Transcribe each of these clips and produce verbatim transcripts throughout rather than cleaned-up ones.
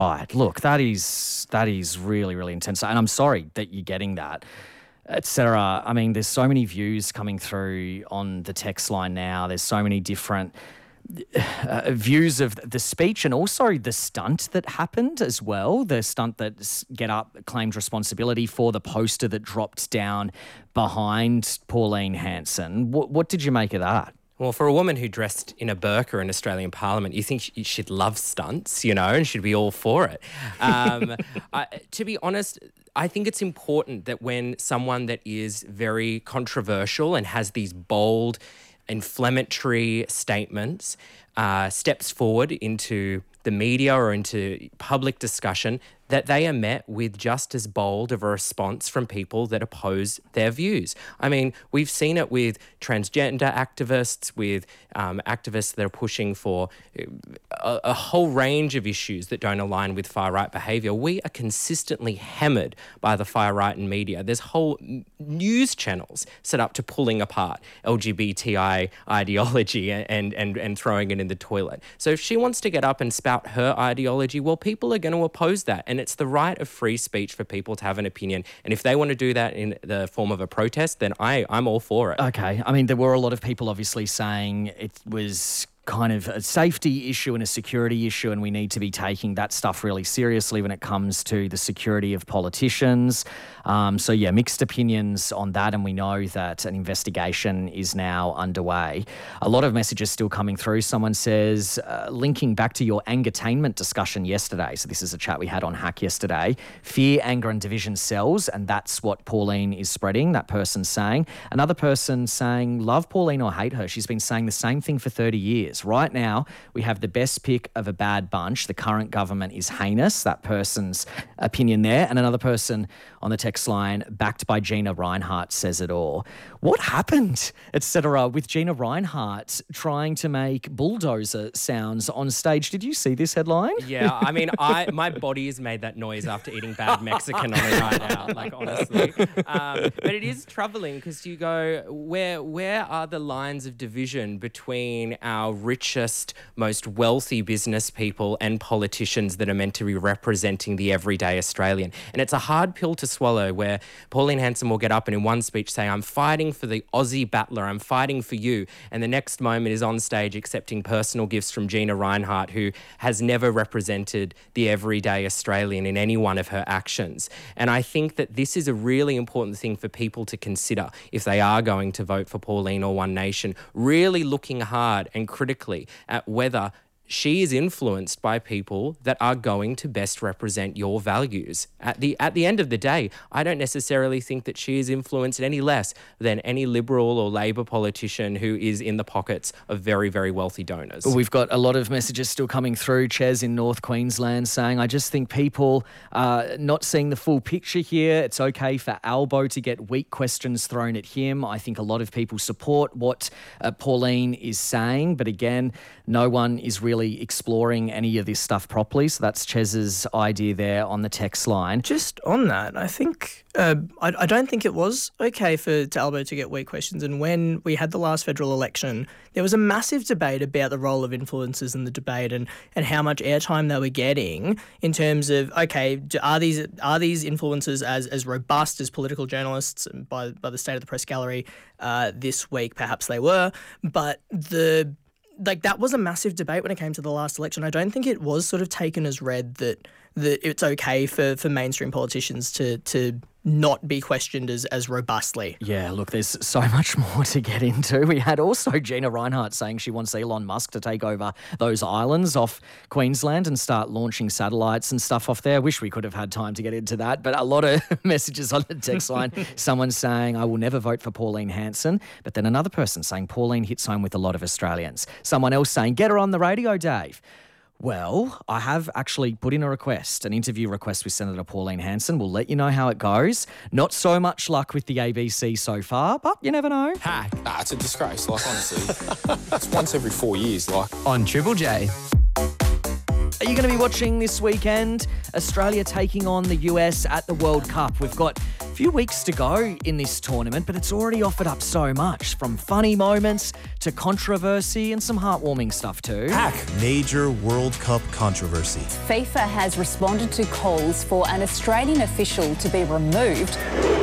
Right. Look, that is that is really, really intense. And I'm sorry that you're getting that, et cetera. I mean, there's so many views coming through on the text line now. There's so many different uh, views of the speech and also the stunt that happened as well. The stunt that Get Up claimed responsibility for, the poster that dropped down behind Pauline Hanson. What, what did you make of that? Well, for a woman who dressed in a burqa in Australian Parliament, you think she'd love stunts, you know, and she'd be all for it. Um, I, to be honest, I think it's important that when someone that is very controversial and has these bold, inflammatory statements uh, steps forward into the media or into public discussion, that they are met with just as bold of a response from people that oppose their views. I mean, we've seen it with transgender activists, with um, activists that are pushing for a, a whole range of issues that don't align with far-right behaviour. We are consistently hammered by the far-right and media. There's whole news channels set up to pulling apart L G B T I ideology and, and, and throwing it in the toilet. So if she wants to get up and spout her ideology, well, people are going to oppose that. And it's the right of free speech for people to have an opinion. And if they want to do that in the form of a protest, then I, I'm all for it. Okay. I mean, there were a lot of people obviously saying it was kind of a safety issue and a security issue, and we need to be taking that stuff really seriously when it comes to the security of politicians. Um, so, yeah, mixed opinions on that, and we know that an investigation is now underway. A lot of messages still coming through. Someone says, uh, linking back to your angertainment discussion yesterday, so this is a chat we had on Hack yesterday, fear, anger and division sells, and that's what Pauline is spreading, that person saying. Another person saying, love Pauline or hate her, she's been saying the same thing for thirty years. Right now, we have the best pick of a bad bunch. The current government is heinous. That person's opinion there. And another person on the text line, backed by Gina Rinehart, says it all. What happened, et cetera, with Gina Rinehart trying to make bulldozer sounds on stage? Did you see this headline? Yeah, I mean, I my body has made that noise after eating bad Mexican on a night out, like, honestly. Um, but it is troubling because you go, where where are the lines of division between our richest, most wealthy business people and politicians that are meant to be representing the everyday Australian? And it's a hard pill to swallow where Pauline Hanson will get up and in one speech say, I'm fighting for the Aussie battler, I'm fighting for you. And the next moment is on stage accepting personal gifts from Gina Rinehart, who has never represented the everyday Australian in any one of her actions. And I think that this is a really important thing for people to consider if they are going to vote for Pauline or One Nation, really looking hard and critically at whether she is influenced by people that are going to best represent your values. At the at the end of the day, I don't necessarily think that she is influenced any less than any Liberal or Labor politician who is in the pockets of very, very wealthy donors. We've got a lot of messages still coming through. Ches in North Queensland saying, I just think people are not seeing the full picture here. It's okay for Albo to get weak questions thrown at him. I think a lot of people support what uh, Pauline is saying, but again, no one is really exploring any of this stuff properly. So that's Ches's idea there on the text line. Just on that, I think uh, I, I don't think it was okay for Talbot to get weak questions. And when we had the last federal election, there was a massive debate about the role of influencers in the debate and, and how much airtime they were getting in terms of, okay, do, are these are these influencers as as robust as political journalists by by the State of the Press Gallery uh, this week? Perhaps they were, but the Like, that was a massive debate when it came to the last election. I don't think it was sort of taken as read that that it's okay for, for mainstream politicians to to not be questioned as, as robustly. Yeah, look, there's so much more to get into. We had also Gina Rinehart saying she wants Elon Musk to take over those islands off Queensland and start launching satellites and stuff off there. Wish we could have had time to get into that, but a lot of messages on the text line. Someone saying, I will never vote for Pauline Hanson, but then another person saying Pauline hits home with a lot of Australians. Someone else saying, get her on the radio, Dave. Well, I have actually put in a request, an interview request with Senator Pauline Hanson. We'll let you know how it goes. Not so much luck with the A B C so far, but you never know. Hack. Nah, it's a disgrace, like, honestly. It's once every four years, like. On Triple J. you going to be watching this weekend? Australia taking on the U S at the World Cup. We've got a few weeks to go in this tournament, but it's already offered up so much, from funny moments to controversy and some heartwarming stuff too. Hack major World Cup controversy. FIFA has responded to calls for an Australian official to be removed.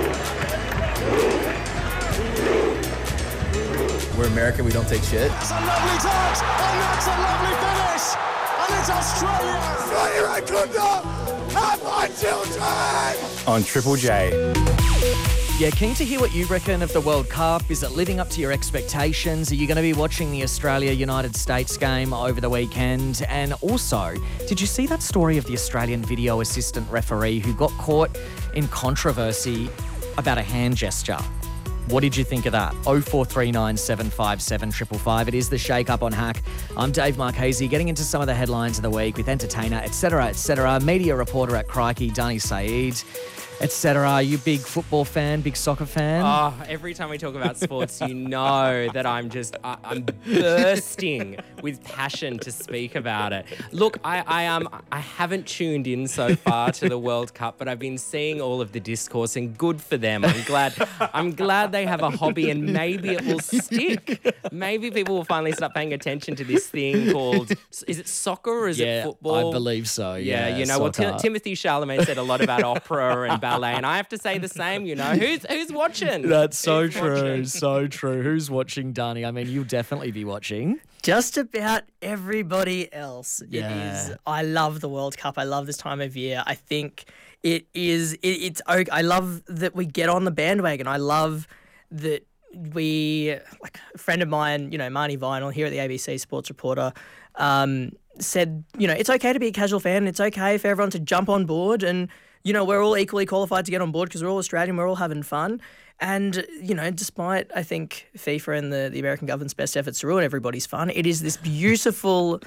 We're American, we don't take shit. That's a lovely touch, and that's a lovely finish, and it's Australia. Australia, I could not have my children. On Triple J. Yeah, keen to hear what you reckon of the World Cup. Is it living up to your expectations? Are you going to be watching the Australia-United States game over the weekend? And also, did you see that story of the Australian video assistant referee who got caught in controversy about a hand gesture? What did you think of that? oh four three nine, seven five seven, five five five. It is the Shake Up on Hack. I'm Dave Marchese, getting into some of the headlines of the week with entertainer, et cetera, et cetera. Media reporter at Crikey, Dani Saeed, et cetera. Are you a big football fan, big soccer fan? Oh, every time we talk about sports, you know that I'm just, I, I'm bursting with passion to speak about it. Look, I, I um, I haven't tuned in so far to the World Cup, but I've been seeing all of the discourse, and good for them. I'm glad, I'm glad they have a hobby, and maybe it will stick. Maybe people will finally start paying attention to this thing called, is it soccer or is yeah, it football? I believe so. Yeah, Yeah, you know, well, soccer. Tim- Timothy Chalamet said a lot about opera and ballet, and I have to say the same. You know, who's who's watching? That's so Who's true, watching? so true. Who's watching, Dani? I mean, you'll definitely be watching. Just about everybody else. Yeah. It is. I love the World Cup. I love this time of year. I think it is. It, it's. okay. I love that we get on the bandwagon. I love that we, like a friend of mine, you know, Marnie Vinyl here at the A B C Sports Reporter, um, said, you know, it's okay to be a casual fan. It's okay for everyone to jump on board, and you know, we're all equally qualified to get on board because we're all Australian. We're all having fun. And, you know, despite, I think, FIFA and the, the American government's best efforts to ruin everybody's fun, it is this beautiful,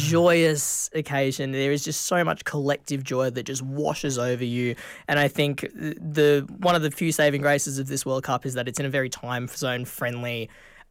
joyous occasion. There is just so much collective joy that just washes over you. And I think the one of the few saving graces of this World Cup is that it's in a very time zone friendly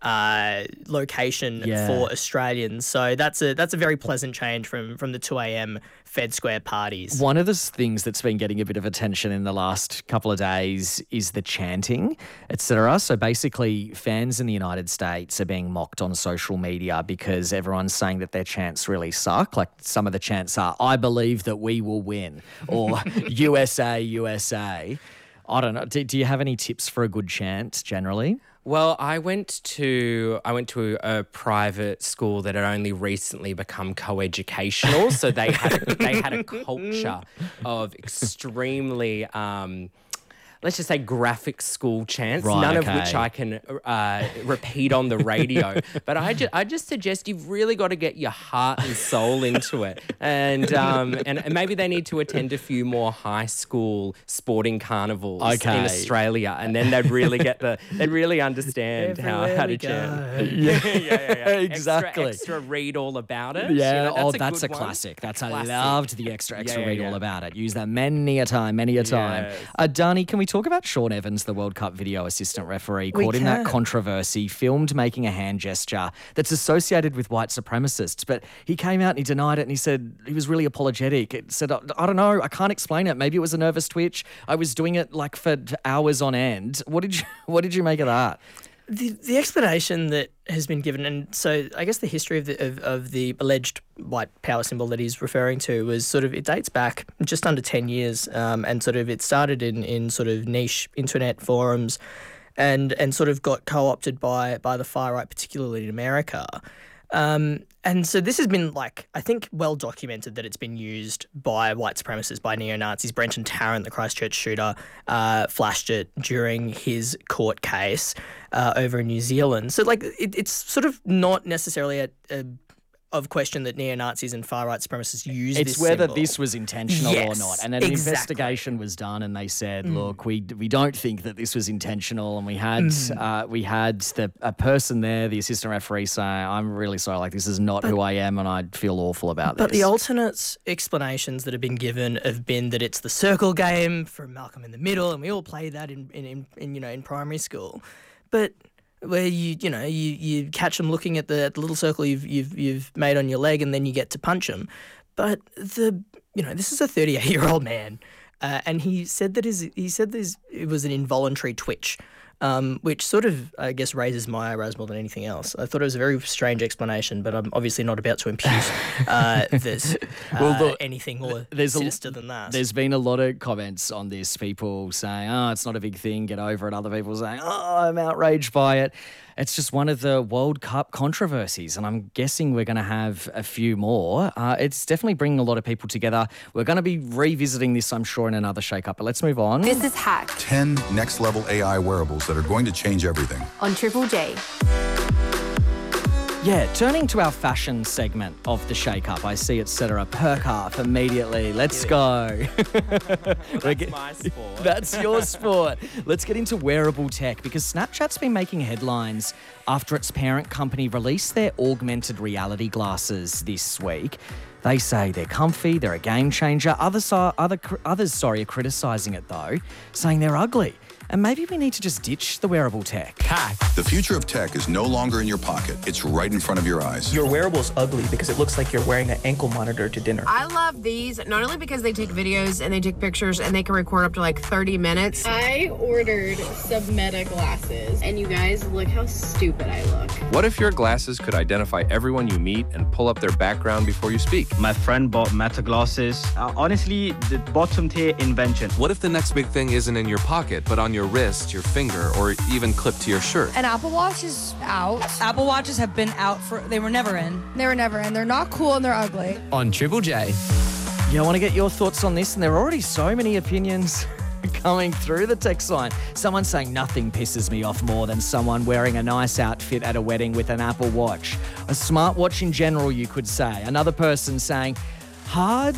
uh, location Yeah. for Australians. So that's a that's a very pleasant change from, from the two a.m. Fed Square parties. One of the things that's been getting a bit of attention in the last couple of days is the chanting, et cetera. So basically, fans in the United States are being mocked on social media because everyone's saying that their chants really suck. Like some of the chants are, I believe that we will win, or U S A, U S A. I don't know. Do, do you have any tips for a good chant generally? Well, I went to I went to a private school that had only recently become co-educational, so they had a, they had a culture of extremely. Um, Let's just say graphic school chants, Right, none okay. of which I can uh, repeat on the radio. But I just, I just suggest you've really got to get your heart and soul into it. And, um, and and maybe they need to attend a few more high school sporting carnivals Okay. in Australia, and then they'd really get the, they'd really understand how, Everywhere how we to go. chant. yeah, yeah, yeah, yeah. Exactly. Extra, extra read all about it. Yeah, You know, oh, a that's a, good one. classic. That's I Classic. loved the extra extra yeah, read yeah. all about it. Use that many a time, many a time. Yes. Uh, Dani, can we talk about Sean Evans, the World Cup video assistant referee, We caught in that can. controversy, filmed making a hand gesture that's associated with white supremacists, but he came out and he denied it and he said he was really apologetic. It said, I don't know, I can't explain it. Maybe it was a nervous twitch. I was doing it like for hours on end. What did you What did you make of that? The, the explanation that has been given, and so I guess the history of the of, of the alleged white power symbol that he's referring to was sort of, it dates back just under ten years, um, and sort of it started in, in sort of niche internet forums, and and sort of got co-opted by by the far right, particularly in America. Um, and so this has been, like, I think well documented that it's been used by white supremacists, by neo-Nazis. Brenton Tarrant, the Christchurch shooter, uh, flashed it during his court case uh, over in New Zealand. So, like, it, it's sort of not necessarily a, a of question that neo-Nazis and far-right supremacists use It's this whether symbol. this was intentional Yes, or not. And an exactly. investigation was done and they said, look, we we don't think that this was intentional. And we had uh, we had the a person there, the assistant referee, say, I'm really sorry, like this is not who I am and I feel awful about But this. the alternate explanations that have been given have been that it's the circle game from Malcolm in the Middle, and we all play that in, in, in, in you know in primary school. But where you you know you, you catch them looking at the, at the little circle you've you've you've made on your leg, and then you get to punch them. but the you know this is a thirty-eight-year-old man, uh, and he said that his he said this it was an involuntary twitch. Um, which sort of, I guess, raises my eyebrows more than anything else. I thought it was a very strange explanation, but I'm obviously not about to impute uh, that uh, Well, look, anything more there's a- sinister than that. There's been a lot of comments on this, people saying, oh, it's not a big thing, get over it. Other people saying, oh, I'm outraged by it. It's just one of the World Cup controversies, and I'm guessing we're going to have a few more. Uh, it's definitely bringing a lot of people together. We're going to be revisiting this, I'm sure, in another shake-up, but let's move on. This is Hack ten next-level A I wearables that are going to change everything. on Triple J. Yeah, turning to our fashion segment of the shake-up, I see et cetera. Perk up immediately. Let's go. Well, that's my sport. That's your sport. Let's get into wearable tech because Snapchat's been making headlines after its parent company released their augmented reality glasses this week. They say they're comfy, they're a game changer. Others, are, other, others sorry, are criticising it though, saying they're ugly. And maybe we need to just ditch the wearable tech. Hack. The future of tech is no longer in your pocket. It's right in front of your eyes. Your wearable's ugly because it looks like you're wearing an ankle monitor to dinner. I love these, not only because they take videos and they take pictures and they can record up to like thirty minutes. I ordered some Meta glasses, and you guys, look how stupid I look. What if your glasses could identify everyone you meet and pull up their background before you speak? My friend bought Meta glasses. Uh, honestly, the bottom tier invention. What if the next big thing isn't in your pocket, but on your wrist, your finger, or even clipped to your shirt? An Apple Watch is out. Apple Watches have been out for, they were never in. They were never in. They're not cool and they're ugly. On Triple J. Yeah, I want to get your thoughts on this, and there are already so many opinions coming through the text line. Someone saying nothing pisses me off more than someone wearing a nice outfit at a wedding with an Apple Watch. A smartwatch in general, you could say. Another person saying hard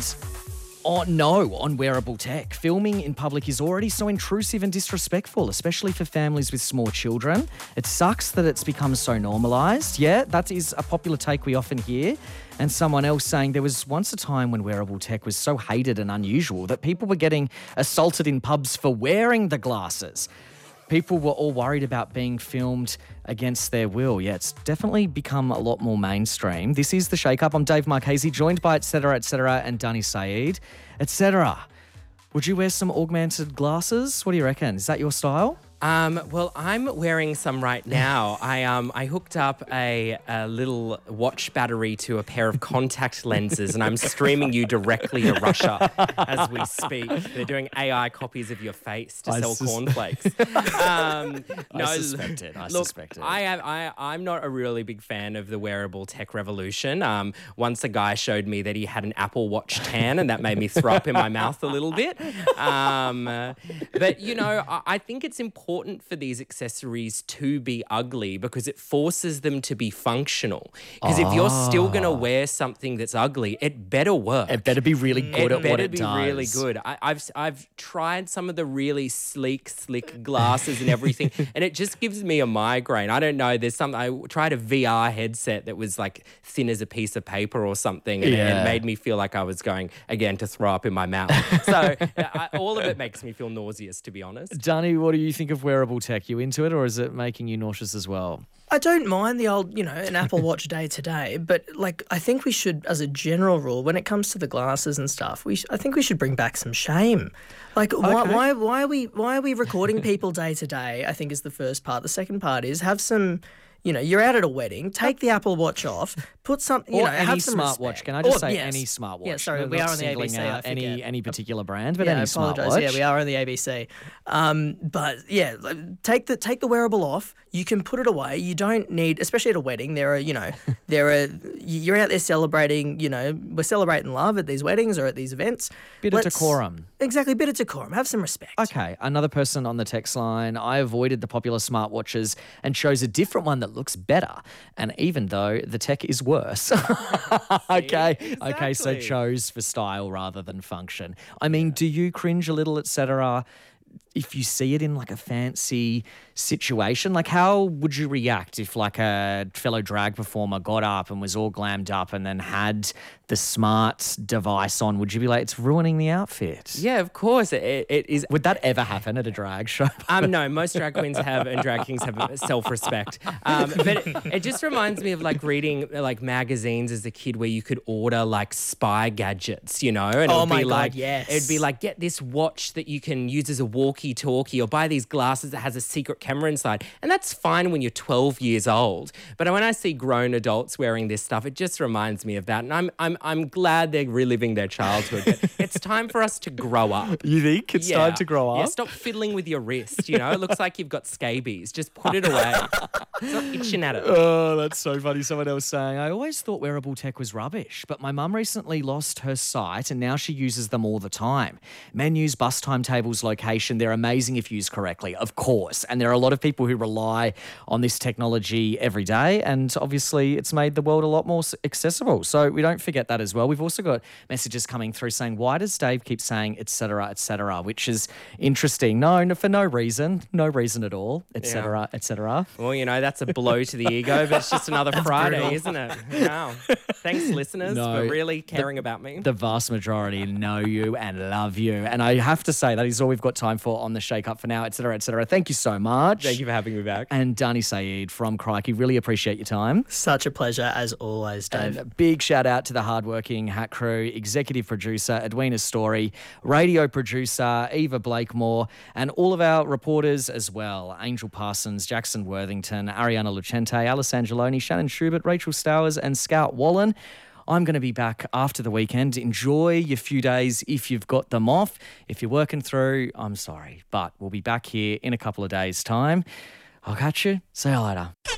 on no on wearable tech. Filming in public is already so intrusive and disrespectful, especially for families with small children. It sucks that it's become so normalised. Yeah, that is a popular take we often hear. And someone else saying there was once a time when wearable tech was so hated and unusual that people were getting assaulted in pubs for wearing the glasses. People were all worried about being filmed against their will. Yeah, it's definitely become a lot more mainstream. This is The Shake Up. I'm Dave Marchese, joined by et cetera, et cetera, and Danny Saeed, et cetera. Would you wear some augmented glasses? What do you reckon? Is that your style? Um, well, I'm wearing some right now. I um I hooked up a, a little watch battery to a pair of contact lenses, and I'm streaming you directly to Russia as we speak. They're doing A I copies of your face to I sell sus- cornflakes. Um, no, I suspected. I look, suspected. I am I I'm not a really big fan of the wearable tech revolution. Um, once a guy showed me that he had an Apple Watch tan, and that made me throw up in my mouth a little bit. Um, uh, but you know, I, I think it's important. important for these accessories to be ugly because it forces them to be functional. Because oh. if you're still going to wear something that's ugly, it better work. It better be really good it at what it does. It does. better be really good. I, I've I've tried some of the really sleek, slick glasses and everything, and it just gives me a migraine. I don't know. There's something. I tried a V R headset that was like thin as a piece of paper or something, and yeah. it made me feel like I was going again to throw up in my mouth. So I, all of it makes me feel nauseous, to be honest. Danny, what do you think of wearable tech? You into it, or is it making you nauseous as well? I don't mind the old, you know, an Apple Watch day to day, but like I think we should, as a general rule, when it comes to the glasses and stuff, we sh- I think we should bring back some shame. Like okay. why, why why are we why are we recording people day to day? I think is the first part. The second part is have some. You know, you're out at a wedding, take the Apple Watch off, put something, you or know, any have some smartwatch. respect. Can I just or, say yes. any smartwatch? Yeah, sorry, no, we not are on the A B C. singling out I any forget. any particular brand, but yeah, any I apologise. smartwatch. Yeah, we are on the A B C. Um, but yeah, take the take the wearable off. You can put it away. You don't need, especially at a wedding. There are, you know, there are. You're out there celebrating. You know, we're celebrating love at these weddings or at these events. Bit Let's, of decorum. Exactly, bit of decorum. Have some respect. Okay, another person on the text line. I avoided the popular smartwatches and chose a different one that looks better. And even though the tech is worse. okay, exactly. okay, so chose for style rather than function. I mean, do you cringe a little, et cetera? if you see it in like a fancy situation, like how would you react if like a fellow drag performer got up and was all glammed up and then had the smart device on? Would you be like, it's ruining the outfit? Yeah, of course. It, it is. Would that ever happen at a drag show? Um, no, most drag queens have and drag kings have self-respect. Um, but it, it just reminds me of like reading like magazines as a kid where you could order like spy gadgets, you know? And it Oh would my be God, like, yes. It'd be like, get this watch that you can use as a walkie-talkie, or buy these glasses that has a secret camera inside. And that's fine when you're twelve years old. But when I see grown adults wearing this stuff, it just reminds me of that. And I'm I'm I'm glad they're reliving their childhood. But it's time for us to grow up. You think it's Yeah. time to grow up? Yeah, stop fiddling with your wrist, you know? It looks like you've got scabies. Just put it away. Stop itching at it. Oh, that's so funny. Someone else saying, I always thought wearable tech was rubbish, but my mum recently lost her sight and now she uses them all the time. Menus, bus timetables, location, they're amazing if used correctly, of course. And there are a lot of people who rely on this technology every day, and obviously it's made the world a lot more accessible. So we don't forget that as well. We've also got messages coming through saying, why does Dave keep saying et cetera, et cetera, which is interesting. No, no for no reason, no reason at all, et cetera, Yeah. et cetera. Well, you know, that's a blow to the ego, but it's just another Friday, brutal. isn't it? Wow. Thanks, listeners, No, for really caring the, about me. The vast majority know you and love you. And I have to say, that is all we've got time for on the Shake Up for now, et cetera, et cetera. Thank you so much. Thank you for having me back. And Dani Saeed from Crikey, really appreciate your time. Such a pleasure as always, Dave. And a big shout out to the hardworking Hat Crew, executive producer Edwina Story, radio producer Eva Blakemore, and all of our reporters as well. Angel Parsons, Jackson Worthington, Ariana Lucente, Alice Angeloni, Shannon Schubert, Rachel Stowers and Scout Wallen. I'm going to be back after the weekend. Enjoy your few days if you've got them off. If you're working through, I'm sorry, but we'll be back here in a couple of days' time. I'll catch you. See you later.